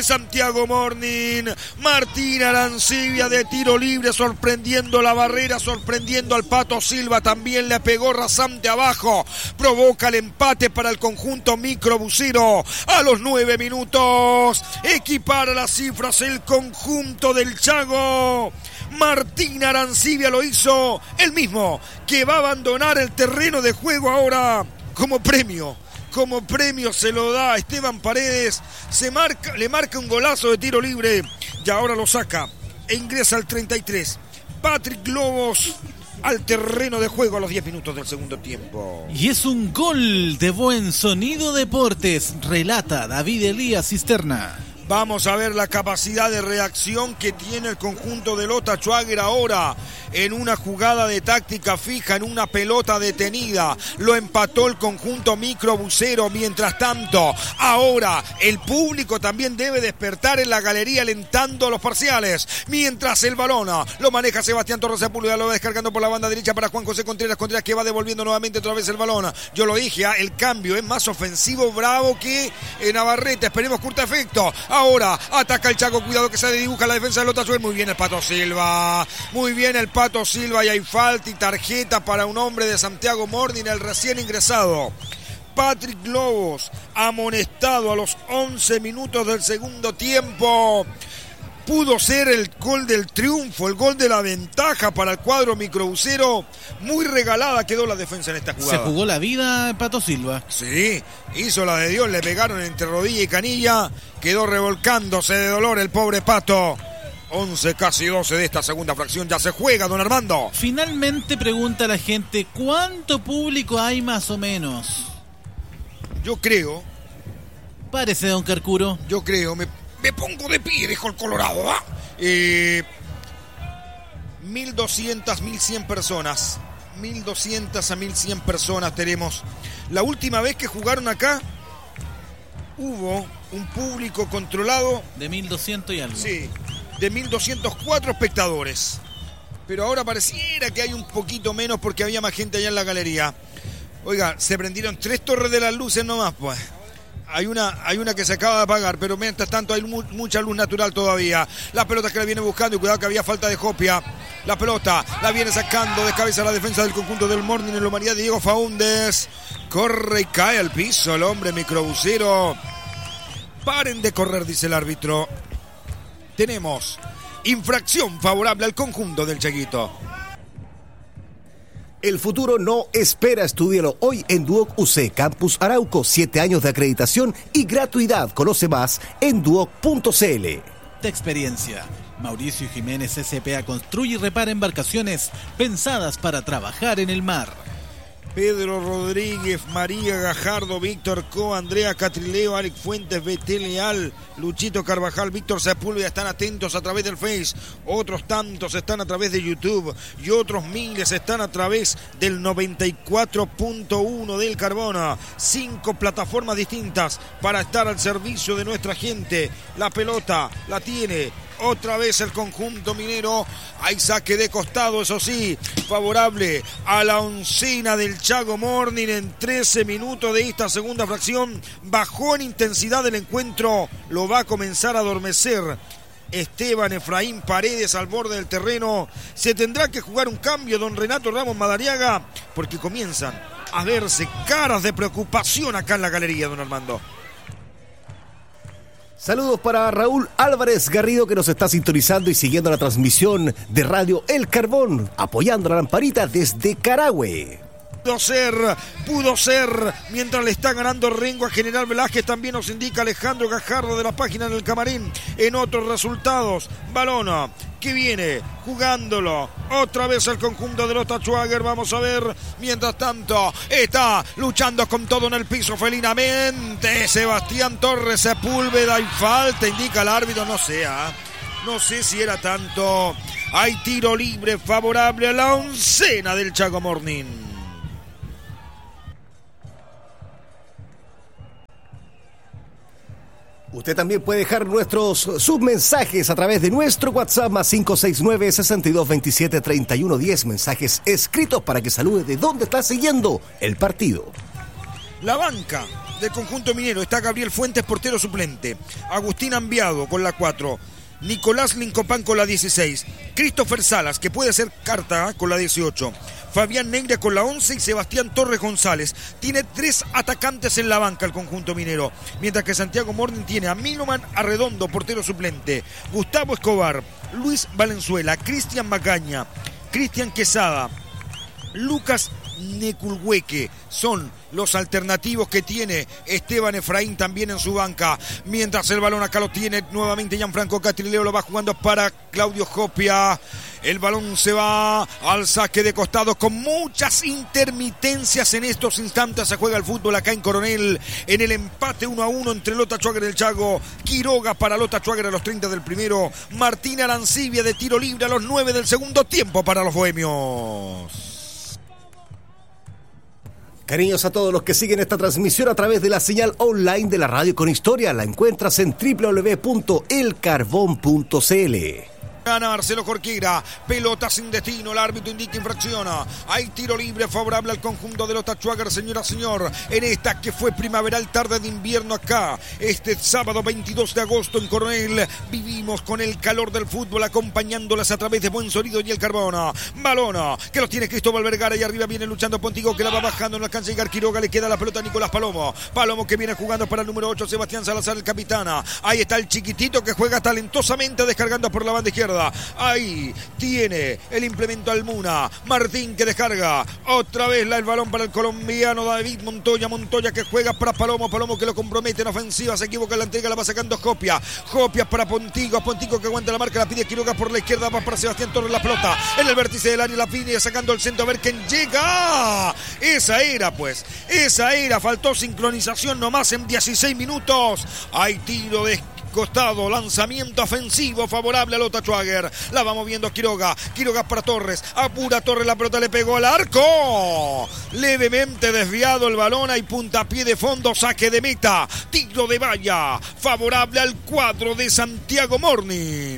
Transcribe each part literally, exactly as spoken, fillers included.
de Santiago Morning. Martín Arancibia de tiro libre, sorprendiendo la barrera, sorprendiendo al Pato Silva. También le pegó rasante abajo. Provoca el empate para el conjunto microbusero. A los nueve minutos, equipara las cifras el conjunto del Chago. Martín Arancibia lo hizo el mismo, que va a abandonar el terreno de juego ahora como premio. Como premio se lo da a Esteban Paredes. Se marca, le marca un golazo de tiro libre y ahora lo saca e ingresa al treinta y tres. Patrick Lobos al terreno de juego a los diez minutos del segundo tiempo. Y es un gol de Buen Sonido Deportes, relata David Elías Cisterna. Vamos a ver la capacidad de reacción que tiene el conjunto de Lota Schwager ahora en una jugada de táctica fija, en una pelota detenida. Lo empató el conjunto microbusero. Mientras tanto, ahora el público también debe despertar en la galería alentando los parciales. Mientras el balón lo maneja Sebastián Torres Sepúlveda, lo va descargando por la banda derecha para Juan José Contreras. Contreras que va devolviendo nuevamente otra vez el balón. Yo lo dije, ¿eh? El cambio es más ofensivo Bravo que en Navarrete. Esperemos curta efecto. Ahora ataca el Chaco, cuidado que se dibuja la defensa de Lota Schwager. Muy bien el Pato Silva, muy bien el Pato Silva, y hay falta y tarjeta para un hombre de Santiago Morning, el recién ingresado Patrick Lobos, amonestado a los once minutos del segundo tiempo. Pudo ser el gol del triunfo, el gol de la ventaja para el cuadro microbusero. Muy regalada quedó la defensa en esta jugada. Se jugó la vida Pato Silva. Sí, hizo la de Dios, le pegaron entre rodilla y canilla. Quedó revolcándose de dolor el pobre Pato. once, casi doce de esta segunda fracción. Ya se juega, don Armando. Finalmente pregunta la gente, ¿cuánto público hay más o menos? Yo creo. Parece, don Carcuro. Yo creo, me... Me pongo de pie, dijo el Colorado. ¿Ah? Eh, mil doscientas, mil cien personas. mil doscientas a mil cien personas tenemos. La última vez que jugaron acá, hubo un público controlado. De mil doscientos y algo. Sí, de mil doscientos cuatro espectadores. Pero ahora pareciera que hay un poquito menos porque había más gente allá en la galería. Oiga, se prendieron tres torres de las luces nomás, pues. Hay una, hay una que se acaba de apagar, pero mientras tanto hay mu- mucha luz natural todavía. La pelota que la viene buscando, y cuidado que había falta de Jopia. La pelota la viene sacando de cabeza la defensa del conjunto del Morning en la humanidad de Diego Faúndez. Corre y cae al piso el hombre microbusero. Paren de correr, dice el árbitro. Tenemos infracción favorable al conjunto del Chaguito. El futuro no espera, estúdialo hoy en Duoc U C Campus Arauco, siete años de acreditación y gratuidad. Conoce más en duoc punto c l. De experiencia, Mauricio Jiménez S P A construye y repara embarcaciones pensadas para trabajar en el mar. Pedro Rodríguez, María Gajardo, Víctor Co, Andrea Catrileo, Alex Fuentes, Beté Leal, Luchito Carvajal, Víctor Sepúlveda están atentos a través del Face. Otros tantos están a través de YouTube y otros miles están a través del noventa y cuatro punto uno del Carbona. Cinco plataformas distintas para estar al servicio de nuestra gente. La pelota la tiene otra vez el conjunto minero. Hay saque de costado, eso sí, favorable a la oncena del Chago Morning en trece minutos de esta segunda fracción. Bajó en intensidad el encuentro, lo va a comenzar a adormecer Esteban Efraín Paredes al borde del terreno. Se tendrá que jugar un cambio, don Renato Ramos Madariaga, porque comienzan a verse caras de preocupación acá en la galería, don Armando. Saludos para Raúl Álvarez Garrido, que nos está sintonizando y siguiendo la transmisión de Radio El Carbón, apoyando a la Lamparita desde Carahue. Pudo ser, pudo ser, mientras le está ganando Rengo a General Velázquez, también nos indica Alejandro Gajardo de la página del Camarín. En otros resultados, balón que viene jugándolo otra vez el conjunto de Lota Schwager. Vamos a ver, mientras tanto está luchando con todo en el piso felinamente Sebastián Torres Sepúlveda, y falta, indica el árbitro, no sea, no sé si era tanto. Hay tiro libre favorable a la oncena del Chago Morning. Usted también puede dejar nuestros submensajes a través de nuestro WhatsApp más cinco seis nueve, seis dos dos siete, tres uno uno cero. Mensajes escritos para que salude de dónde está siguiendo el partido. La banca del conjunto minero está Gabriel Fuentes, portero suplente. Agustín Ambiado con la cuatro. Nicolás Lincopán con la dieciséis. Christopher Salas, que puede ser carta, con la dieciocho. Fabián Negra con la once y Sebastián Torres González. Tiene tres atacantes en la banca el conjunto minero. Mientras que Santiago Morning tiene a Miloman Arredondo, portero suplente. Gustavo Escobar, Luis Valenzuela, Cristian Macaña, Cristian Quesada, Lucas Neculhueque. Son los alternativos que tiene Esteban Efraín también en su banca. Mientras el balón acá lo tiene nuevamente Gianfranco Catrileo, lo va jugando para Claudio Jopia. El balón se va al saque de costado con muchas intermitencias en estos instantes. Se juega el fútbol acá en Coronel en el empate uno a uno entre Lota Schwager del Chago. Quiroga para Lota Schwager a los treinta del primero. Martín Arancibia de tiro libre a los nueve del segundo tiempo para los bohemios. Cariños a todos los que siguen esta transmisión a través de la señal online de la Radio con Historia. La encuentras en doble u doble u doble u punto el carbón punto c l. Gana Marcelo Jorquera, pelota sin destino, el árbitro indica infracción. Hay tiro libre favorable al conjunto de Lota Schwager, señora, señor, en esta que fue primaveral tarde de invierno acá. Este sábado veintidós de agosto en Coronel vivimos con el calor del fútbol acompañándolas a través de Buen Sonido y el Carbona. Balona, que lo tiene Cristóbal Vergara y arriba viene luchando Pontigo, que la va bajando, no alcanza a llegar Quiroga, le queda la pelota a Nicolás Palomo. Palomo que viene jugando para el número ocho, Sebastián Salazar, el capitana. Ahí está el chiquitito que juega talentosamente descargando por la banda izquierda. Ahí tiene el implemento Almuna. Martín que descarga. Otra vez la, el balón para el colombiano David Montoya. Montoya que juega para Palomo. Palomo que lo compromete en ofensiva. Se equivoca en la entrega. La va sacando Jopia. Jopia para Pontigo. Pontigo que aguanta la marca. La pide Quiroga por la izquierda. Va para Sebastián Torres. La pelota en el vértice del área. La pide sacando el centro. A ver quién llega. Esa era pues. Esa era. Faltó sincronización nomás en dieciséis minutos. Hay tiro de costado, lanzamiento ofensivo favorable a Lota Schwager. La va moviendo Quiroga. Quiroga para Torres. Apura Torres, la pelota le pegó al arco. Levemente desviado el balón. Hay puntapié de fondo, saque de meta. Tiro de valla favorable al cuadro de Santiago Morning.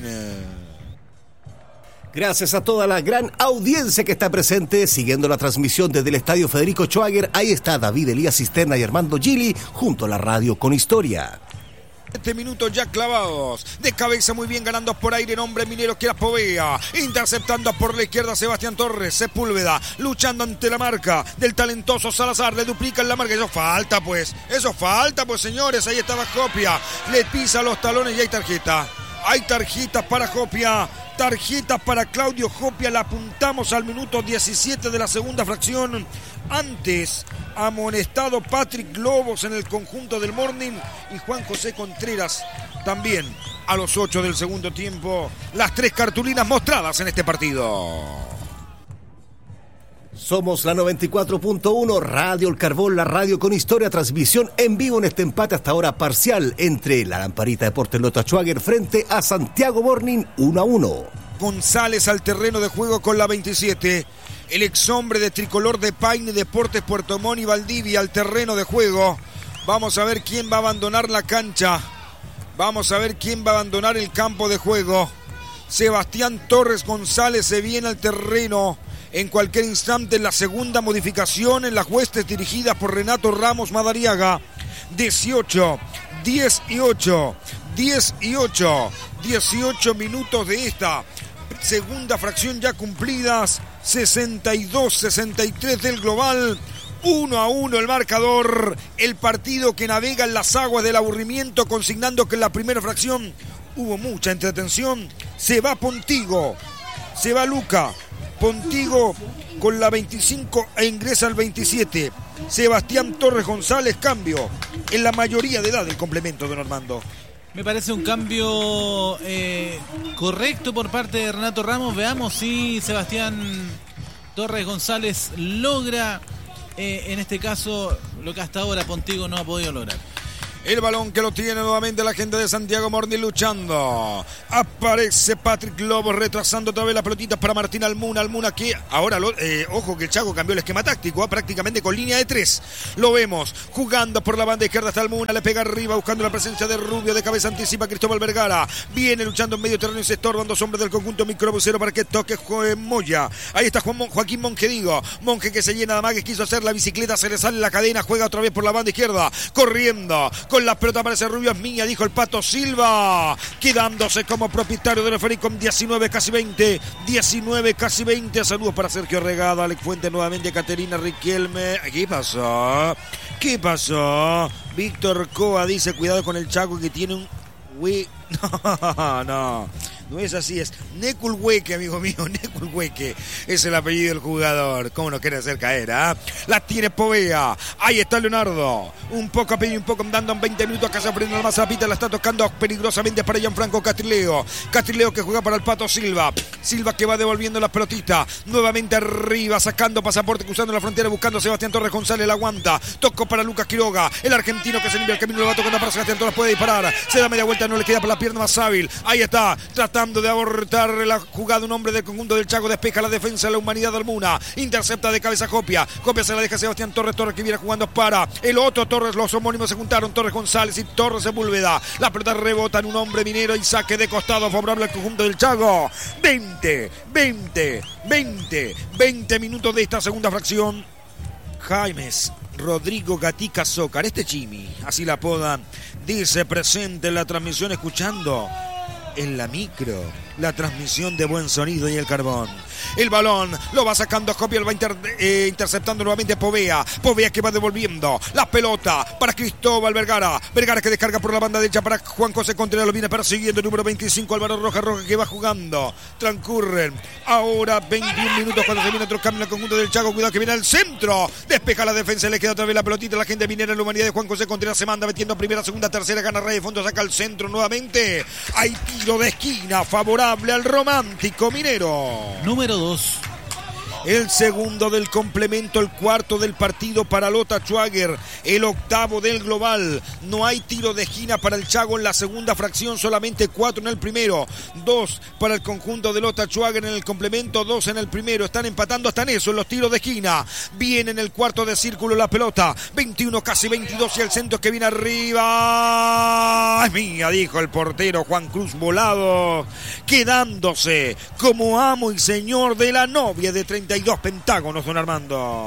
Gracias a toda la gran audiencia que está presente siguiendo la transmisión desde el Estadio Federico Schwager. Ahí está David Elías Cisterna y Armando Gili junto a la Radio con Historia. Siete minutos ya clavados. De cabeza muy bien ganando por aire. Nombre minero que la Povea. Interceptando por la izquierda Sebastián Torres. Sepúlveda luchando ante la marca del talentoso Salazar. Le duplican la marca. Eso falta pues. Eso falta pues, señores. Ahí estaba Jopia. Le pisa los talones y hay tarjeta. Hay tarjetas para Jopia. Tarjetas para Claudio Jopia. La apuntamos al minuto diecisiete de la segunda fracción. Antes, amonestado Patrick Lobos en el conjunto del Morning y Juan José Contreras también a los ocho del segundo tiempo. Las tres cartulinas mostradas en este partido. Somos la noventa y cuatro punto uno, Radio El Carbón, la radio con historia, transmisión en vivo en este empate hasta ahora parcial entre la Lamparita Deportes Lota Schwager frente a Santiago Morning uno a uno. González al terreno de juego con la veintisiete. El ex hombre de tricolor de Paine Deportes Puerto Montt y Valdivia al terreno de juego. Vamos a ver quién va a abandonar la cancha. Vamos a ver quién va a abandonar el campo de juego. Sebastián Torres González se viene al terreno en cualquier instante. La segunda modificación en las huestes dirigidas por Renato Ramos Madariaga. dieciocho, diez y ocho, diez y ocho, dieciocho minutos de esta segunda fracción ya cumplidas. sesenta y dos sesenta y tres del global. uno a uno el marcador. El partido que navega en las aguas del aburrimiento, consignando que en la primera fracción hubo mucha entretención. Se va Pontigo, se va Luca. Pontigo con la veinticinco e ingresa al veintisiete. Sebastián Torres González, cambio en la mayoría de edad del complemento, don Armando. Me parece un cambio eh, correcto por parte de Renato Ramos. Veamos si Sebastián Torres González logra, eh, en este caso, lo que hasta ahora Pontigo no ha podido lograr. El balón que lo tiene nuevamente la gente de Santiago Morning luchando. Aparece Patrick Lobos retrasando otra vez la pelotita para Martín Almuna. Almuna que ahora, lo, eh, ojo que el Chago cambió el esquema táctico, ¿eh? prácticamente con línea de tres. Lo vemos jugando por la banda izquierda hasta Almuna. Le pega arriba buscando la presencia de Rubio. De cabeza anticipa Cristóbal Vergara. Viene luchando en medio terreno y se estorban dos hombres del conjunto microbusero para que toque Moya. Ahí está Juan Mon, Joaquín Monje, digo. Monje que se llena de más que quiso hacer la bicicleta. Se le sale la cadena. Juega otra vez por la banda izquierda. Corriendo. Con la pelota aparece Rubio, es mía, dijo el Pato Silva, quedándose como propietario del referí con diecinueve, casi veinte, diecinueve, casi veinte. Saludos para Sergio Regada, Alex Fuente nuevamente, Caterina Riquelme. ¿Qué pasó? ¿Qué pasó? Víctor Coa dice, cuidado con el Chaco que tiene un... Uy, no, no. No es así, es Neculhueque, amigo mío, Neculhueque. Es el apellido del jugador. ¿Cómo nos quiere hacer caer, ah? ¿eh? La tiene Povea. Ahí está Leonardo. Un poco a pedir, un poco andando en veinte minutos. Acá se aprende más la pita. La está tocando peligrosamente para Gianfranco Castrileo. Castrileo que juega para el Pato Silva. Silva que va devolviendo la pelotita. Nuevamente arriba, sacando pasaporte, cruzando la frontera, buscando a Sebastián Torres González. La aguanta. Tocó para Lucas Quiroga. El argentino que se limpia el camino. Lo va tocando para Sebastián Torres. Puede disparar. Se da media vuelta. No le queda para la pierna más hábil. Ahí está. Tratando de abortar la jugada un hombre del conjunto del Chaco, despeja la defensa de la humanidad de Almuna, intercepta de cabeza Copia, Copia se la deja Sebastián Torres, Torres que viene jugando para el otro Torres, los homónimos se juntaron, Torres González y Torres Sepúlveda, la pelota rebota en un hombre minero y saque de costado favorable al conjunto del Chaco. veinte, veinte, veinte, veinte minutos de esta segunda fracción. Jaimes Rodrigo Gatica Zócar, este Chimi, así la apodan, dice presente en la transmisión escuchando en la micro, la transmisión de buen sonido y el carbón. El balón lo va sacando Copia, lo va inter, eh, interceptando nuevamente Povea. Povea que va devolviendo la pelota para Cristóbal Vergara. Vergara que descarga por la banda derecha para Juan José Contreras, lo viene persiguiendo el número veinticinco, Álvaro Roja Roja que va jugando. Transcurren ahora veintiún minutos cuando se viene otro cambio en el conjunto del Chaco. Cuidado que viene al centro. Despeja la defensa, le queda otra vez la pelotita. La gente minera en la humanidad de Juan José Contreras se manda metiendo primera, segunda, tercera, gana Ray de fondo, saca al centro nuevamente. Hay tiro de esquina favorable al romántico minero. Número dos. El segundo del complemento, el cuarto del partido para Lota Schwager, el octavo del global. No hay tiro de esquina para el Chago en la segunda fracción, solamente cuatro en el primero. Dos para el conjunto de Lota Schwager en el complemento, dos en el primero. Están empatando hasta en eso, en los tiros de esquina. Viene en el cuarto de círculo la pelota. veintiuno, casi veintidós y el centro que viene arriba. Es mía, dijo el portero Juan Cruz Volado, quedándose como amo y señor de la novia de treinta y dos pentágonos, don Armando.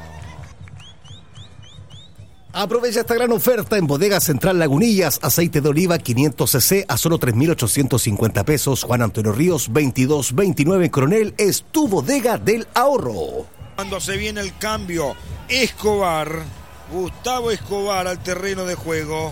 Aprovecha esta gran oferta en Bodega Central Lagunillas. Aceite de oliva quinientos centilitros a solo tres mil ochocientos cincuenta pesos. Juan Antonio Ríos veintidós veintinueve en Coronel. Es tu bodega del ahorro. Cuando se viene el cambio, Escobar, Gustavo Escobar al terreno de juego.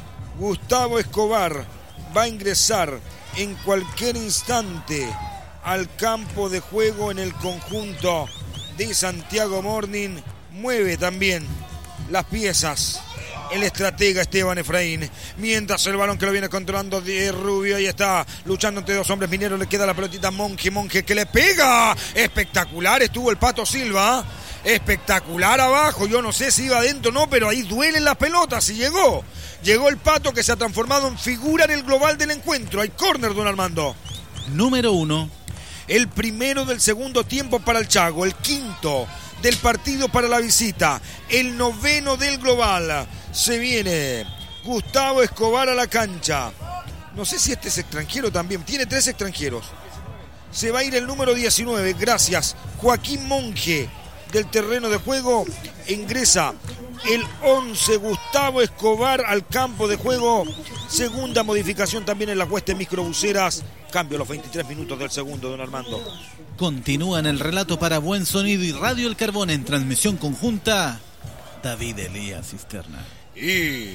Gustavo Escobar va a ingresar en cualquier instante al campo de juego en el conjunto de Santiago Morning. Mueve también las piezas el estratega Esteban Efraín, mientras el balón que lo viene controlando de Rubio, ahí está luchando entre dos hombres mineros, le queda la pelotita Monje, Monje que le pega, espectacular estuvo el Pato Silva, espectacular abajo, yo no sé si iba adentro o no, pero ahí duelen las pelotas y llegó, llegó el Pato que se ha transformado en figura en el global del encuentro. Hay córner, don Armando. Número uno. El primero del segundo tiempo para el Chago, el quinto del partido para la visita, el noveno del global. Se viene Gustavo Escobar a la cancha. No sé si este es extranjero también, tiene tres extranjeros. Se va a ir el número diecinueve, gracias, Joaquín Monje, del terreno de juego. Ingresa el once, Gustavo Escobar al campo de juego. Segunda modificación también en las huestes microbuseras. Cambio a los veintitrés minutos del segundo, don Armando. Continúa en el relato para Buen Sonido y Radio El Carbón en transmisión conjunta David Elías Cisterna. Y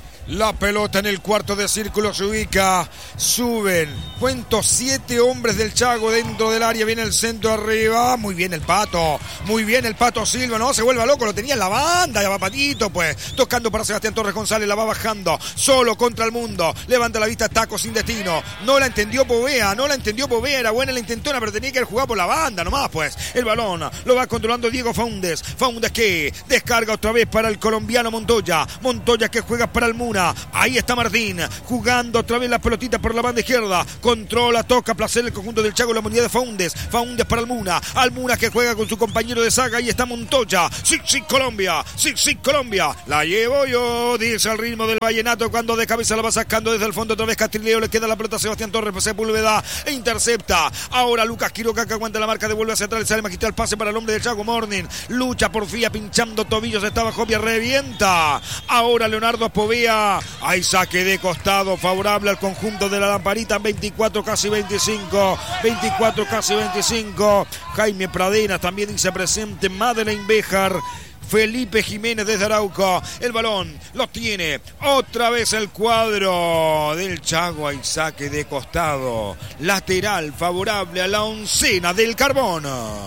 la pelota en el cuarto de círculo se ubica, suben, cuento siete hombres del Chago dentro del área, viene el centro arriba, muy bien el Pato, muy bien el Pato Silva, no se vuelva loco, lo tenía en la banda, ya va Patito pues, tocando para Sebastián Torres González, la va bajando, solo contra el mundo, levanta la vista, taco sin destino, no la entendió Povea, no la entendió Povea, era buena la intentona, pero tenía que jugar por la banda nomás pues, el balón lo va controlando Diego Faúndez, Faúndez que descarga otra vez para el colombiano Montoya, Montoya que juega para Almuna, Almuna. Ahí está Martín, jugando otra vez la pelotita por la banda izquierda. Controla, toca, placer el conjunto del Chago, la unidad de Faúndez. Faúndez para Almuna. Almuna que juega con su compañero de saga. Ahí está Montoya. Sí, sí, Colombia. Sí, sí, Colombia. La llevo yo, dice al ritmo del vallenato, cuando de cabeza la va sacando desde el fondo. Otra vez Castrileo, le queda la pelota a Sebastián Torres. Sepúlveda e intercepta. Ahora Lucas Quiroga que aguanta la marca, devuelve hacia atrás. Le sale Magistral, pase para el hombre del Chago Morning. Lucha Porfía pinchando tobillos. Estaba Jopia, revienta. Ahora Leonardo Povea. Hay saque de costado favorable al conjunto de la Lamparita. veinticuatro, casi veinticinco. veinticuatro, casi veinticinco. Jaime Pradenas también dice presente. Madeleine Béjar. Felipe Jiménez desde Arauco. El balón lo tiene otra vez el cuadro del Chago. Hay saque de costado. Lateral favorable a la oncena del Carbón.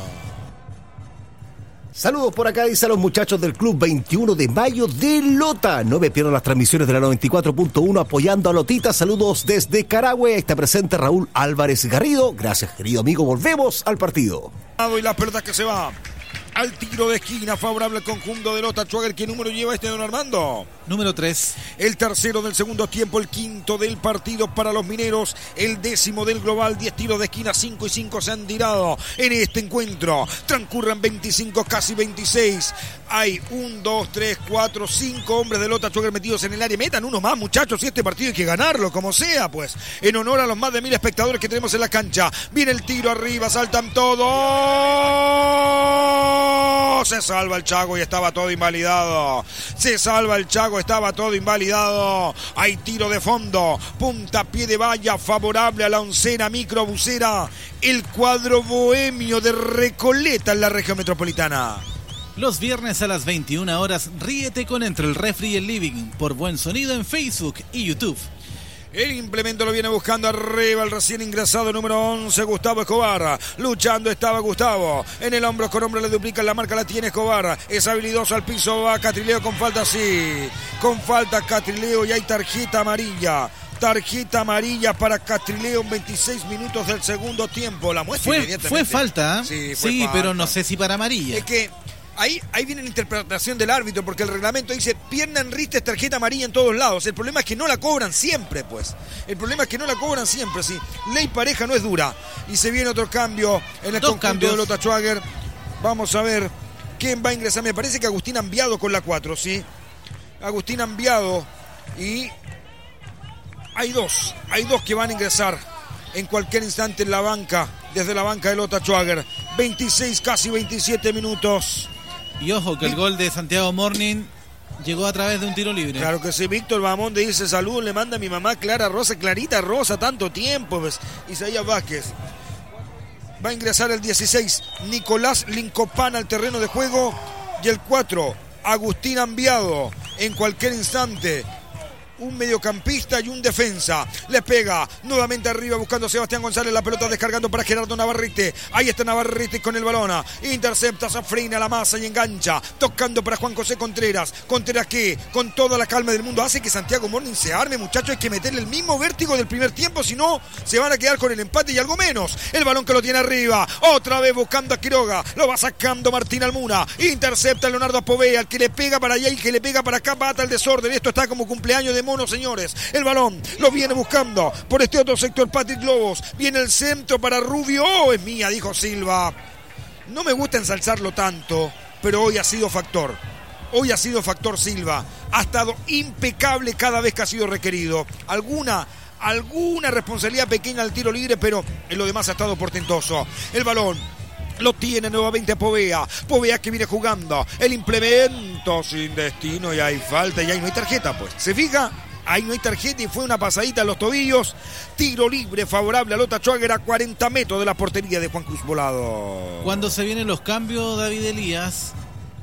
Saludos por acá, dice a los muchachos del Club veintiuno de Mayo de Lota. No me pierdan las transmisiones de la noventa y cuatro punto uno apoyando a Lotita. Saludos desde Carahue. Está presente Raúl Álvarez Garrido. Gracias, querido amigo. Volvemos al partido. Y la pelota que se va al tiro de esquina favorable al conjunto de Lota Schwager. ¿Qué número lleva este, don Armando? Número tres. El tercero del segundo tiempo, el quinto del partido para los mineros, el décimo del global. Diez tiros de esquina, cinco y cinco se han tirado en este encuentro. Transcurren veinticinco, casi veintiséis. Hay un, dos, tres, cuatro, cinco hombres de Lota Schwager metidos en el área. Metan uno más, muchachos, y este partido hay que ganarlo, como sea, pues. En honor a los más de mil espectadores que tenemos en la cancha. Viene el tiro arriba, saltan todos. Se salva el Chago y estaba todo invalidado. Se salva el Chago, estaba todo invalidado. Hay tiro de fondo. Puntapié de valla favorable a la oncena microbusera. El cuadro bohemio de Recoleta en la región metropolitana. Los viernes a las veintiuna horas, ríete con Entre el Refri y el Living por Buen Sonido en Facebook y YouTube. El implemento lo viene buscando arriba el recién ingresado número once, Gustavo Escobar. Luchando estaba Gustavo. En el hombro con hombro le duplica la marca, la tiene Escobar. Es habilidoso al piso, va Catrileo con falta, sí. Con falta Catrileo y hay tarjeta amarilla. Tarjeta amarilla para Catrileo en veintiséis minutos del segundo tiempo. La muestra fue, inmediatamente. Fue falta, sí, fue sí falta. Pero no sé si para amarilla. Es que Ahí, ahí viene la interpretación del árbitro, porque el reglamento dice pierna en ristre, tarjeta amarilla en todos lados. El problema es que no la cobran siempre, pues. El problema es que no la cobran siempre, sí. Ley pareja no es dura. Y se viene otro cambio en el Dos conjunto cambios. de Lota Schwager. Vamos a ver quién va a ingresar. Me parece que Agustín Ambiado con la cuatro, sí. Agustín Ambiado. Y hay dos. Hay dos que van a ingresar en cualquier instante en la banca. Desde la banca de Lota Schwager. veintiséis, casi veintisiete minutos. Y ojo que el gol de Santiago Morning llegó a través de un tiro libre. Claro que sí. Víctor Bamonde dice saludos, le manda a mi mamá Clara Rosa, Clarita Rosa, tanto tiempo, pues. Isaías Vázquez. Va a ingresar el dieciséis, Nicolás Lincopán al terreno de juego. Y el cuatro, Agustín Ambiado. En cualquier instante, un mediocampista y un defensa. Le pega nuevamente arriba buscando a Sebastián González. La pelota descargando para Gerardo Navarrete. Ahí está Navarrete con el balón. Intercepta, se frena la masa y engancha. Tocando para Juan José Contreras. Contreras que con toda la calma del mundo hace que Santiago Morning se arme, muchachos. Hay que meterle el mismo vértigo del primer tiempo. Si no, se van a quedar con el empate y algo menos. El balón que lo tiene arriba. Otra vez buscando a Quiroga. Lo va sacando Martín Almuna. Intercepta a Leonardo Povea. El que le pega para allá y el que le pega para acá. Bata el desorden. Esto está como cumpleaños de mono, señores. El balón lo viene buscando por este otro sector Patrick Lobos. Viene el centro para Rubio. Oh, es mía, dijo Silva. No me gusta ensalzarlo tanto, pero hoy ha sido factor. Hoy ha sido factor Silva. Ha estado impecable cada vez que ha sido requerido. Alguna... Alguna responsabilidad pequeña al tiro libre, pero en lo demás ha estado portentoso. El balón lo tiene nuevamente Povea. Povea que viene jugando. El implemento sin destino y hay falta y ahí no hay tarjeta, pues. ¿Se fija? Ahí no hay tarjeta y fue una pasadita a los tobillos. Tiro libre favorable a Lota Schwager a cuarenta metros de la portería de Juan Cruz Volado. Cuando se vienen los cambios, David Elías.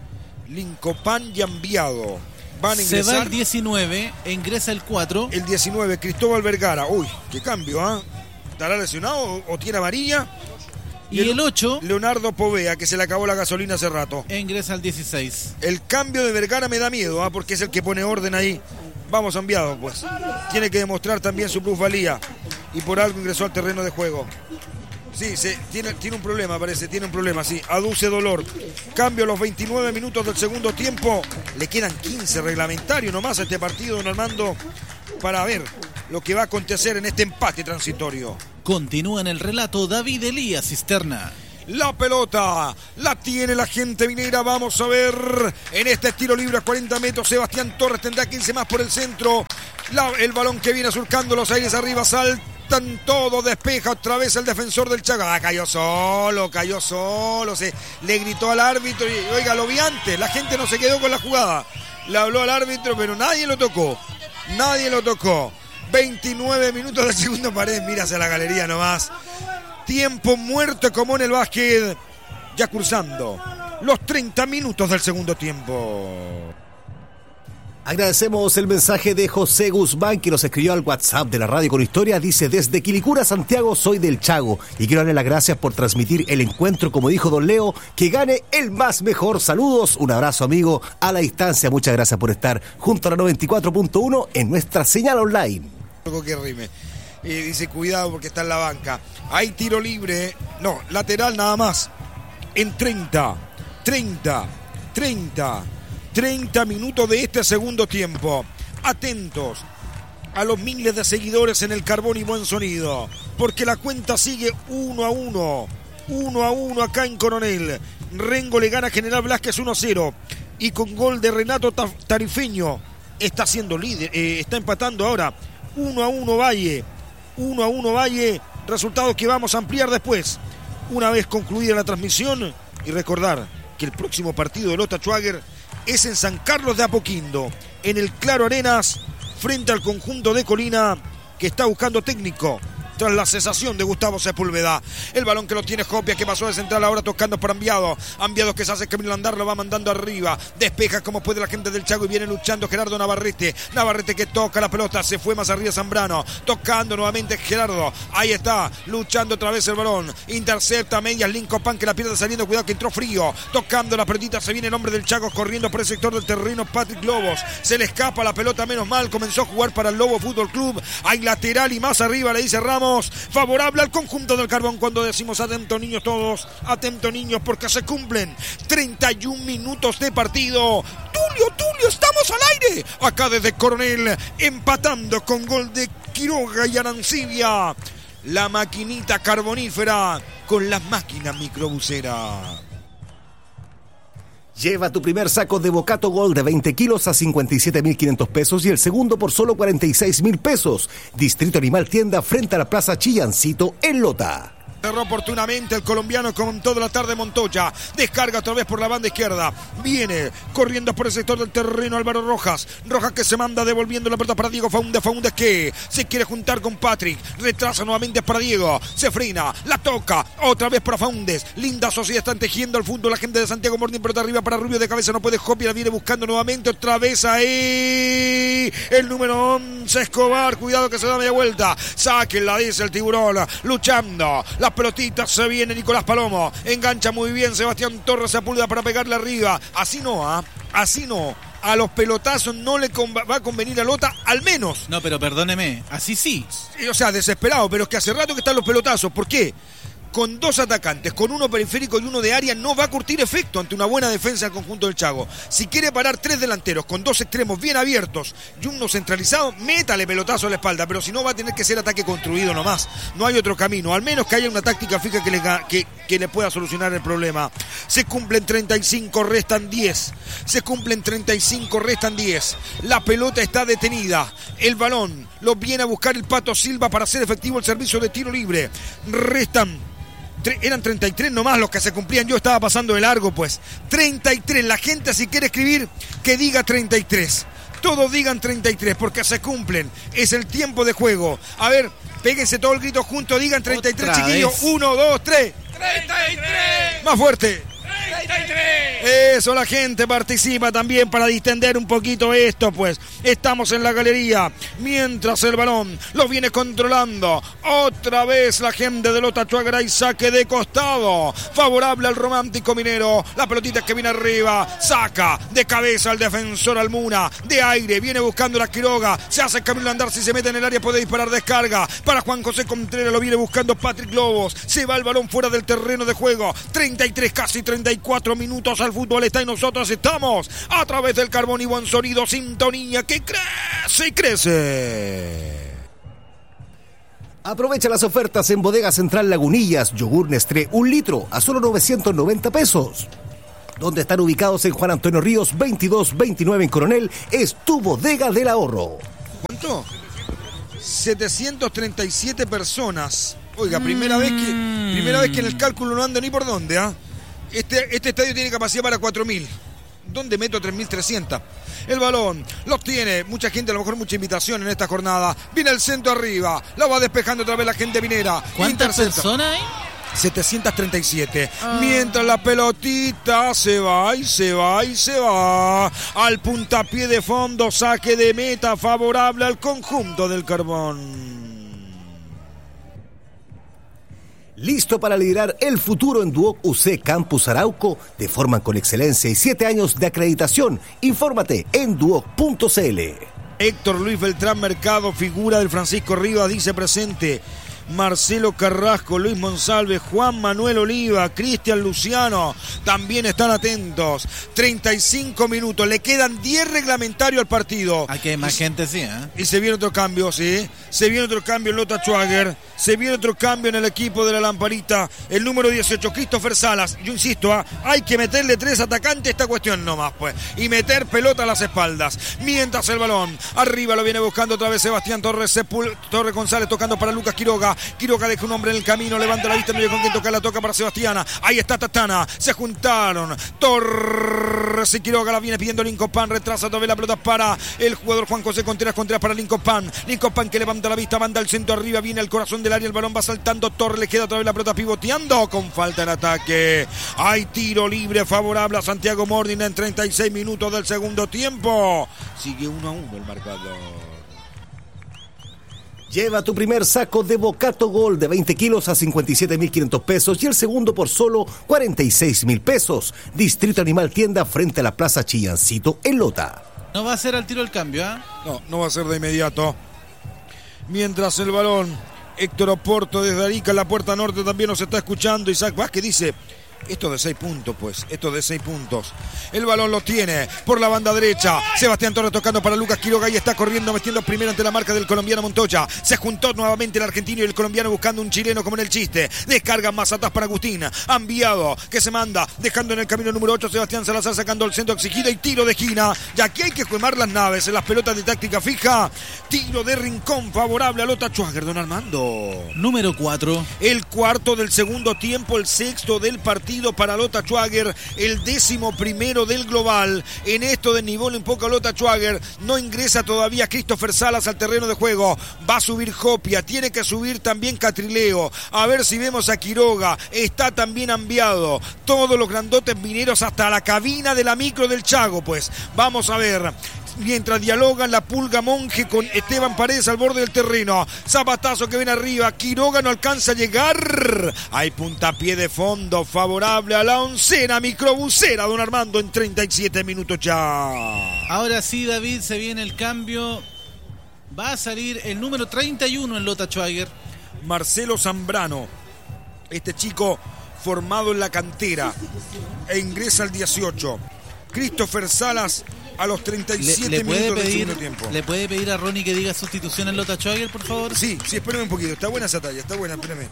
Lincopán y Ambiado van a ingresar. Se va el diecinueve, ingresa el cuatro. El diecinueve, Cristóbal Vergara. Uy, qué cambio, ¿ah? ¿eh? ¿Estará lesionado o, o tiene amarilla? Y, y el ocho, Leonardo Povea, que se le acabó la gasolina hace rato. Ingresa al dieciséis. El cambio de Vergara me da miedo, ¿ah? Porque es el que pone orden ahí. Vamos, Ambiado, pues. Tiene que demostrar también su plusvalía. Y por algo ingresó al terreno de juego. Sí, se, tiene, tiene un problema, parece, tiene un problema, sí, aduce dolor. Cambio a los veintinueve minutos del segundo tiempo. Le quedan quince reglamentarios nomás a este partido, don Armando, para ver lo que va a acontecer en este empate transitorio. Continúa en el relato David Elías Cisterna. La pelota la tiene la gente minera. Vamos a ver en este tiro libre a cuarenta metros. Sebastián Torres tendrá quince más por el centro. La, el balón que viene surcando los aires arriba. Saltan todo. Despeja otra vez el defensor del Chaco. Ah, cayó solo, cayó solo. Se, le gritó al árbitro. Y, oiga, lo vi antes. La gente no se quedó con la jugada. Le habló al árbitro, pero nadie lo tocó. Nadie lo tocó. veintinueve minutos del segundo pared. Mira hacia la galería nomás. Tiempo muerto como en el básquet. Ya cruzando los treinta minutos del segundo tiempo. Agradecemos el mensaje de José Guzmán, que nos escribió al WhatsApp de la Radio con Historia. Dice: desde Quilicura, Santiago, soy del Chago y quiero darle las gracias por transmitir el encuentro, como dijo don Leo, que gane el más mejor. Saludos, un abrazo, amigo, a la distancia. Muchas gracias por estar junto a la noventa y cuatro punto uno en nuestra señal online. Algo que rime. Y dice: cuidado porque está en la banca. Hay tiro libre, no, lateral nada más. En treinta, treinta, treinta, treinta minutos de este segundo tiempo. Atentos a los miles de seguidores en el Carbón y Buen Sonido, porque la cuenta sigue uno a uno. uno a uno acá en Coronel. Rengo le gana a General Velázquez uno a cero. Y con gol de Renato Tarifeño está siendo líder, eh, está empatando ahora. uno a uno Valle. uno a uno Valle, resultados que vamos a ampliar después, una vez concluida la transmisión. Y recordar que el próximo partido de Lota Schwager es en San Carlos de Apoquindo, en el Claro Arenas, frente al conjunto de Colina, que está buscando técnico tras la cesación de Gustavo Sepúlveda. El balón que lo tiene Jopia, que pasó de central, ahora tocando para Enviado. Enviado que se hace camino andar, lo va mandando arriba. Despeja como puede la gente del Chago y viene luchando Gerardo Navarrete. Navarrete que toca la pelota, se fue más arriba Zambrano. Tocando nuevamente Gerardo. Ahí está, luchando otra vez el balón. Intercepta medias Lincopan, que la pierde saliendo. Cuidado que entró frío. Tocando la pelotita, se viene el hombre del Chago corriendo por el sector del terreno. Patrick Lobos. Se le escapa la pelota, menos mal. Comenzó a jugar para el Lobo Fútbol Club. Hay lateral y más arriba, le dice Ramos. Favorable al conjunto del Carbón cuando decimos atento niños todos, atento niños, porque se cumplen treinta y un minutos de partido. Tulio, Tulio, estamos al aire. Acá desde Coronel, empatando con gol de Quiroga y Arancibia. La maquinita carbonífera con las máquinas microbuseras. Lleva tu primer saco de Bocato Gold de veinte kilos a cincuenta y siete mil quinientos pesos y el segundo por solo cuarenta y seis mil pesos. Distrito Animal Tienda frente a la Plaza Chillancito en Lota. Cerró oportunamente el colombiano con toda la tarde Montoya. Descarga otra vez por la banda izquierda. Viene corriendo por el sector del terreno Álvaro Rojas. Rojas que se manda devolviendo la pelota para Diego Faúndez. Faúndez que se quiere juntar con Patrick. Retrasa nuevamente para Diego. Se frena. La toca. Otra vez para Faúndez. Linda sociedad. Están tejiendo el fútbol la gente de Santiago Morning. Pelota arriba para Rubio de cabeza. No puede Jopia. La viene buscando nuevamente. Otra vez ahí. El número once Escobar. Cuidado que se da media vuelta. Sáquenla, dice el tiburón. Luchando. La pelotita se viene Nicolás Palomo. Engancha muy bien Sebastián Torres. Se apulga para pegarle arriba. Así no, ¿ah? ¿eh? Así no. A los pelotazos no le va a convenir a Lota, al menos. No, pero perdóneme, así sí. O sea, desesperado, pero es que hace rato que están los pelotazos. ¿Por qué? Con dos atacantes, con uno periférico y uno de área, no va a curtir efecto ante una buena defensa del conjunto del Chago. Si quiere parar tres delanteros con dos extremos bien abiertos y uno centralizado, métale pelotazo a la espalda, pero si no va a tener que ser ataque construido nomás. No hay otro camino, al menos que haya una táctica fija que le, que, que le pueda solucionar el problema. Se cumplen treinta y cinco, restan diez. Se cumplen treinta y cinco, restan diez. La pelota está detenida. El balón lo viene a buscar el Pato Silva para hacer efectivo el servicio de tiro libre. Restan Eran treinta y tres nomás los que se cumplían. Yo estaba pasando de largo, pues. treinta y tres. La gente, si quiere escribir, que diga treinta y tres. Todos digan treinta y tres, porque se cumplen. Es el tiempo de juego. A ver, péguense todo el grito junto. Digan treinta y tres, chiquillos. Uno, dos, tres. ¡treinta y tres! Más fuerte. ¡treinta treinta y tres. Eso, la gente participa también para distender un poquito esto, pues. Estamos en la galería, mientras el balón lo viene controlando. Otra vez la gente de Lota Schwager y saque de costado. Favorable al Romántico Minero. La pelotita que viene arriba. Saca de cabeza al defensor Almuna. De aire, viene buscando la Quiroga. Se hace el camino andar, si se mete en el área puede disparar, descarga. Para Juan José Contreras, lo viene buscando Patrick Lobos. Se va el balón fuera del terreno de juego. treinta y tres, casi treinta y cuatro minutos. Al fútbol está y nosotros estamos a través del carbón y buen sonido. Sintonía que crece y crece. Aprovecha las ofertas en Bodega Central Lagunillas. Yogur Nestlé, un litro a solo novecientos noventa pesos. Donde están ubicados en Juan Antonio Ríos veintidós veintinueve en Coronel, es tu Bodega del Ahorro. ¿Cuánto? setecientas treinta y siete personas. Oiga, primera mm. vez que primera vez que en el cálculo no ando ni por dónde, ¿ah? ¿eh? Este, este estadio tiene capacidad para cuatro mil. ¿Dónde meto tres mil trescientos? El balón lo tiene mucha gente, a lo mejor mucha invitación en esta jornada. Viene el centro arriba, la va despejando otra vez la gente minera. ¿Cuántas personas hay? setecientas treinta y siete. Ah. Mientras la pelotita se va y se va y se va. Al puntapié de fondo, saque de meta favorable al conjunto del Carbón. Listo para liderar el futuro en Duoc U C Campus Arauco. Te forman con excelencia y siete años de acreditación. Infórmate en duoc punto c l. Héctor Luis Beltrán Mercado, figura del Francisco Rivas, dice presente. Marcelo Carrasco, Luis Monsalve, Juan Manuel Oliva, Cristian Luciano, también están atentos. treinta y cinco minutos, le quedan diez reglamentarios al partido. Aquí hay más y, gente, sí, ¿eh? Y se viene otro cambio, sí. Se viene otro cambio en Lota Schwager. Se viene otro cambio en el equipo de la Lamparita. El número dieciocho, Christopher Salas. Yo insisto, ¿eh? Hay que meterle tres atacantes a esta cuestión nomás, pues. Y meter pelota a las espaldas. Mientras el balón, arriba lo viene buscando otra vez Sebastián Torres. Sepul- Torres González tocando para Lucas Quiroga. Quiroga deja un hombre en el camino, levanta la vista, medio con quien toca, la toca para Sebastiana. Ahí está Tatana, se juntaron Torres y Quiroga, la viene pidiendo Lincoln Pan, retrasa todavía la pelota para el jugador Juan José Contreras, Contreras para Lincoln Pan. Lincoln Pan que levanta la vista, manda al centro arriba, viene al corazón del área, el balón va saltando, Torres le queda todavía la pelota pivoteando con falta en ataque. Hay tiro libre favorable a Santiago Morning en treinta y seis minutos del segundo tiempo. Sigue uno a uno el marcador. Lleva tu primer saco de Bocato Gold de veinte kilos a cincuenta y siete mil quinientos pesos y el segundo por solo cuarenta y seis mil pesos. Distrito Animal Tienda frente a la Plaza Chillancito en Lota. No va a ser al tiro el cambio, ¿ah? ¿eh? No, no va a ser de inmediato. Mientras el balón, Héctor Oporto desde Arica, en la puerta norte también nos está escuchando. Isaac Vázquez dice... Esto de seis puntos, pues. Esto de seis puntos. El balón lo tiene por la banda derecha. Sebastián Torres tocando para Lucas Quiroga y está corriendo, metiendo primero ante la marca del colombiano Montoya. Se juntó nuevamente el argentino y el colombiano buscando un chileno como en el chiste. Descarga más atrás para Agustín. Ha enviado que se manda, dejando en el camino número ocho Sebastián Salazar sacando el centro exigido y tiro de esquina. Ya aquí hay que quemar las naves en las pelotas de táctica fija. Tiro de rincón favorable a Lota Schwager, don Armando. Número cuatro. El cuarto del segundo tiempo, el sexto del partido para Lota Schwager, el décimo primero del global. En esto de nivel un poco Lota Schwager, no ingresa todavía Christopher Salas al terreno de juego. Va a subir Jopia, tiene que subir también Catrileo. A ver si vemos a Quiroga, está también enviado. Todos los grandotes mineros hasta la cabina de la micro del Chago, pues. Vamos a ver. Mientras dialogan la Pulga Monje con Esteban Paredes al borde del terreno. Zapatazo que viene arriba. Quiroga no alcanza a llegar. Hay puntapié de fondo favorable a la oncena microbusera, don Armando, en treinta y siete minutos ya. Ahora sí, David, se viene el cambio. Va a salir el número treinta y uno en Lota Schwager. Marcelo Zambrano. Este chico formado en la cantera. E ingresa al dieciocho. Christopher Salas a los treinta y siete le, le minutos pedir, del segundo tiempo. ¿Le puede pedir a Ronnie que diga sustitución en Lota Schwager, por favor? Sí, sí, espérame un poquito. Está buena esa talla, está buena, espérame.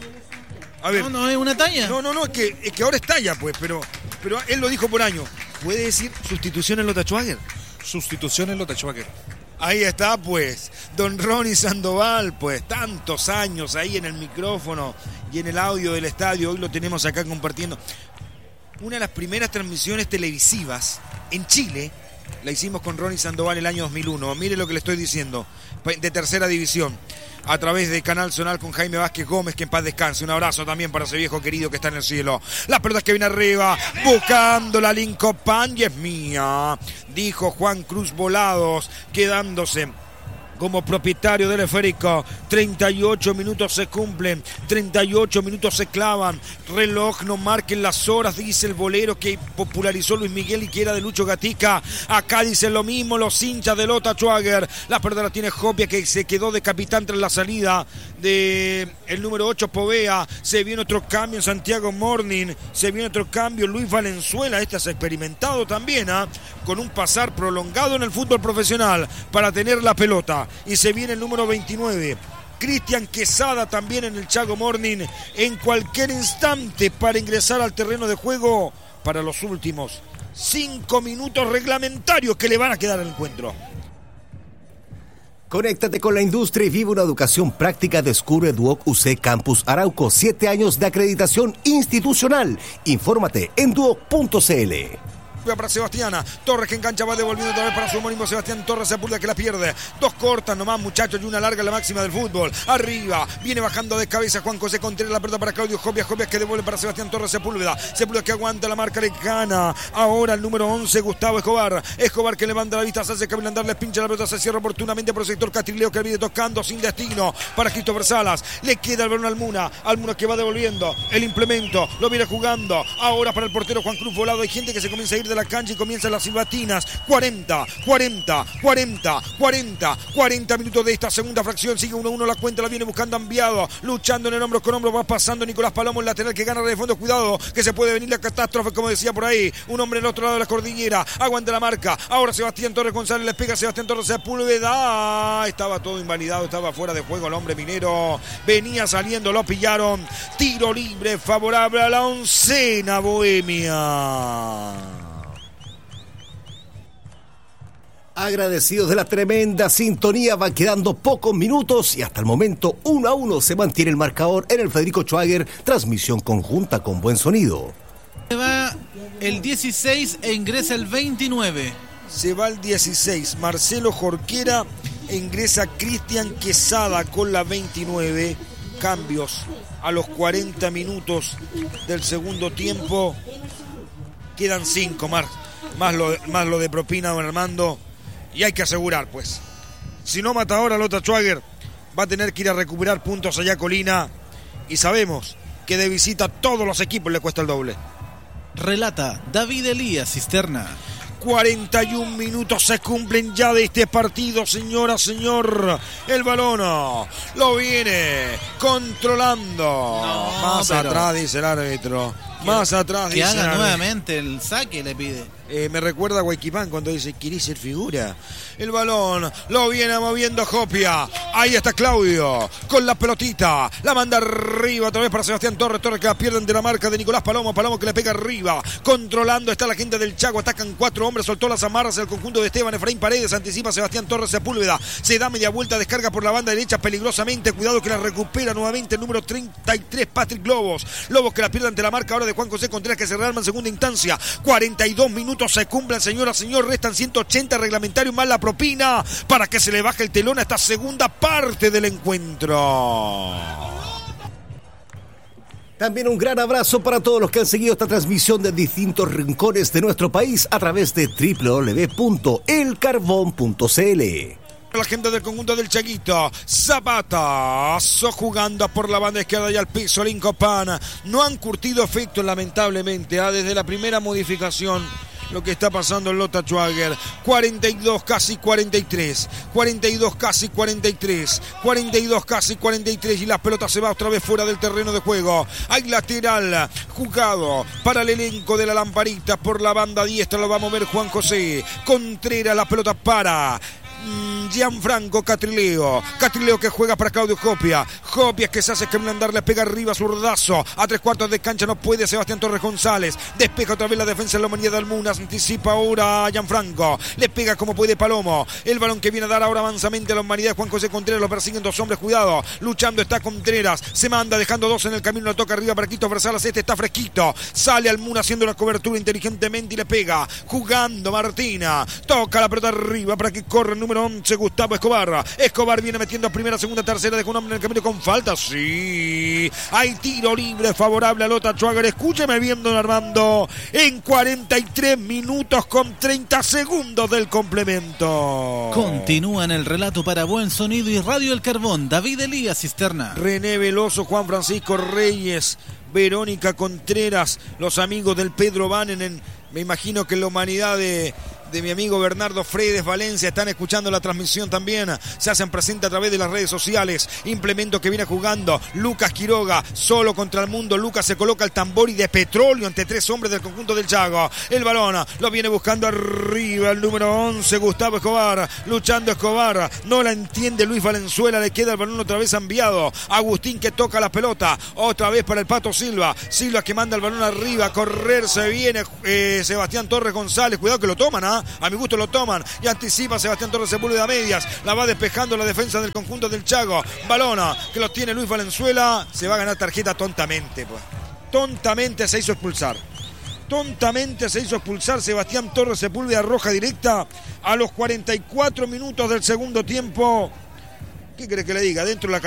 A ver. No, no es una talla. No, no, no, es que, es que ahora es talla, pues, pero, pero él lo dijo por año. ¿Puede decir sustitución en Lota Schwager? Sustitución en Lota Schwager. Ahí está, pues, don Ronnie Sandoval, pues, tantos años ahí en el micrófono y en el audio del estadio. Hoy lo tenemos acá compartiendo. Una de las primeras transmisiones televisivas en Chile la hicimos con Ronnie Sandoval el año dos mil uno. Mire lo que le estoy diciendo, de tercera división. a través de Canal Zonal con Jaime Vázquez Gómez, que en paz descanse. Un abrazo también para ese viejo querido que está en el cielo. La pelota que viene arriba, buscando la Lincopan y es mía, dijo Juan Cruz Volados, quedándose como propietario del esférico. Treinta y ocho minutos se cumplen, treinta y ocho minutos se clavan, reloj no marquen las horas, dice el bolero que popularizó Luis Miguel y que era de Lucho Gatica. Acá dicen lo mismo los hinchas de Lota Schwager. La pelota la tiene Jopia, que se quedó de capitán tras la salida de el número ocho Povea. Se viene otro cambio en Santiago Morning, se viene otro cambio Luis Valenzuela. Este es experimentado también, ¿eh? con un pasar prolongado en el fútbol profesional para tener la pelota. Y se viene el número veintinueve, Cristian Quesada, también en el Chago Morning, en cualquier instante para ingresar al terreno de juego para los últimos cinco minutos reglamentarios que le van a quedar al encuentro. Conéctate con la industria y vive una educación práctica. Descubre Duoc U C Campus Arauco, siete años de acreditación institucional. Infórmate en duoc punto c l. Para Sebastiana Torres, que engancha, va devolviendo otra vez para su homónimo Sebastián Torres. Sepúlveda que la pierde. Dos cortas nomás, muchachos, y una larga, la máxima del fútbol. Arriba, viene bajando de cabeza Juan José Contreras. La pelota para Claudio Jopias. Jopias que devuelve para Sebastián Torres. Sepúlveda. Sepúlveda que aguanta la marca, le gana. Ahora el número once, Gustavo Escobar. Escobar que levanta la vista, se hace caminar, le pincha la pelota, se cierra oportunamente por el sector Castrileo, que viene tocando sin destino para Christopher Salas. Le queda el balón a Almuna. Almuna que va devolviendo el implemento. Lo viene jugando. Ahora para el portero Juan Cruz Volado. Hay gente que se comienza a ir de la cancha y comienzan las silbatinas. cuarenta, cuarenta, cuarenta, cuarenta, cuarenta minutos de esta segunda fracción. Sigue uno a uno la cuenta, la viene buscando Enviado, luchando en el hombro con hombro, va pasando Nicolás Palomo, el lateral que gana de fondo. Cuidado, que se puede venir la catástrofe, como decía por ahí. Un hombre en el otro lado de la cordillera, aguanta la marca. Ahora Sebastián Torres González, le pega a Sebastián Torres Sepúlveda. Estaba todo invalidado, estaba fuera de juego el hombre minero. Venía saliendo, lo pillaron. Tiro libre favorable a la oncena bohemia. Agradecidos de la tremenda sintonía, van quedando pocos minutos y hasta el momento uno a uno se mantiene el marcador en el Federico Schwager, transmisión conjunta con buen sonido. Se va el dieciséis e ingresa el veintinueve. Se va el dieciséis, Marcelo Jorquera, e ingresa Cristian Quesada con la veintinueve. Cambios a los cuarenta minutos del segundo tiempo. Quedan cinco más, más lo, más lo de propina, don Armando. Y hay que asegurar, pues. Si no mata ahora Lota Schwager, va a tener que ir a recuperar puntos allá a Colina. Y sabemos que de visita a todos los equipos le cuesta el doble. Relata David Elías Cisterna. cuarenta y un minutos se cumplen ya de este partido, señora, señor. El balón lo viene controlando. No, Más pero... atrás, dice el árbitro. Más atrás, que dice haga el árbitro. Nuevamente el saque, le pide. Eh, me recuerda a Guayquipán cuando dice, ¿querés ser figura? El balón lo viene moviendo Jopia. Ahí está Claudio con la pelotita. La manda arriba otra vez para Sebastián Torres. Torres que la pierden de la marca de Nicolás Palomo. Palomo que le pega arriba. Controlando está la gente del Chaco. Atacan cuatro hombres. Soltó las amarras el conjunto de Esteban Efraín Paredes. Anticipa Sebastián Torres Sepúlveda. Se da media vuelta. Descarga por la banda derecha peligrosamente. Cuidado que la recupera nuevamente el número treinta y tres, Patrick Lobos. Lobos que la pierden de la marca ahora de Juan José Contreras, que se rearma en segunda instancia. cuarenta y dos minutos se cumplen, señora, señor. Restan ciento ochenta reglamentarios más la propina para que se le baje el telón a esta segunda parte del encuentro. También un gran abrazo para todos los que han seguido esta transmisión de distintos rincones de nuestro país a través de doble u doble u doble u punto el carbón punto c l. La gente del conjunto del Chaguito. Zapatazo jugando por la banda izquierda y al piso Lincopan. No han curtido efecto, lamentablemente, ¿eh? Desde la primera modificación. Lo que está pasando en Lota Schwager. cuarenta y dos, casi cuarenta y tres. cuarenta y dos, casi cuarenta y tres. cuarenta y dos, casi cuarenta y tres. Y la pelota se va otra vez fuera del terreno de juego. Hay lateral jugado para el elenco de la Lamparita. Por la banda diestra lo va a mover Juan José Contreras. La pelota para Gianfranco Catrileo. Catrileo que juega para Claudio Jopia. Jopia que se hace caminar, le pega arriba zurdazo. A tres cuartos de cancha no puede Sebastián Torres González. Despeja otra vez la defensa de la humanidad de Almunas. Anticipa ahora a Gianfranco. Le pega como puede Palomo. El balón que viene a dar ahora avanzamente a la humanidad de Juan José Contreras. Lo persiguen dos hombres. Cuidado. Luchando está Contreras. Se manda dejando dos en el camino. Lo toca arriba para Christopher Salas. Este está fresquito. Sale Almunas haciendo la cobertura inteligentemente y le pega. Jugando Martina. Toca la pelota arriba para que corre el número once. Gustavo Escobar. Escobar viene metiendo a primera, segunda, tercera, deja un hombre en el camino con falta. Sí, hay tiro libre favorable a Lota Schwager. Escúcheme bien, don Armando. En cuarenta y tres minutos con treinta segundos del complemento. Continúa en el relato para Buen Sonido y Radio El Carbón, David Elías Cisterna. René Veloso, Juan Francisco Reyes, Verónica Contreras, los amigos del Pedro Banen, en, me imagino que en la humanidad de, de mi amigo Bernardo Fredes Valencia están escuchando la transmisión también, se hacen presentes a través de las redes sociales. Implemento que viene jugando Lucas Quiroga, solo contra el mundo. Lucas se coloca el tambor y de petróleo ante tres hombres del conjunto del Chago. El balón lo viene buscando arriba el número once, Gustavo Escobar, luchando Escobar, no la entiende Luis Valenzuela, le queda el balón otra vez enviado. Agustín que toca la pelota, otra vez para el Pato Silva, Silva que manda el balón arriba, a correr se viene eh, Sebastián Torres González, cuidado que lo toman, ¿ah? A mi gusto lo toman y anticipa Sebastián Torres Sepúlveda a medias, la va despejando la defensa del conjunto del Chago. Balona que lo tiene Luis Valenzuela, se va a ganar tarjeta tontamente, pues. Tontamente se hizo expulsar. Tontamente se hizo expulsar Sebastián Torres Sepúlveda, roja directa a los cuarenta y cuatro minutos del segundo tiempo. ¿Qué quiere que le diga? Dentro de la